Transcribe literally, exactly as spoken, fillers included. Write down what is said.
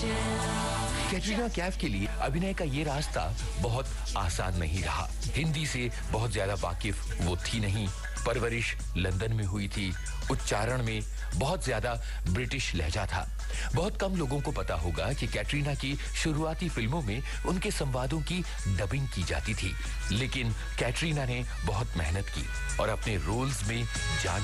कैटरीना कैफ के लिए अभिनय का ये रास्ता बहुत आसान नहीं रहा। हिंदी से बहुत ज्यादा वाकिफ वो थी नहीं, परवरिश लंदन में हुई थी, उच्चारण में बहुत ज्यादा ब्रिटिश लहजा था। बहुत कम लोगों को पता होगा कि कैटरीना की शुरुआती फिल्मों में उनके संवादों की डबिंग की जाती थी, लेकिन कैटरीना ने बहुत मेहनत की और अपने रोल्स में जान